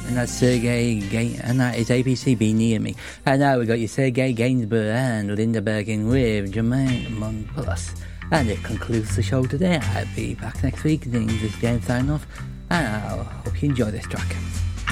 And that's and that is ABC Be Near Me. And now we got your Sergey Gainsbourg and Linda Bergin with Jermaine Monpus. And it concludes the show today. I'll be back next week. This is James signing off, and I hope you enjoy this track.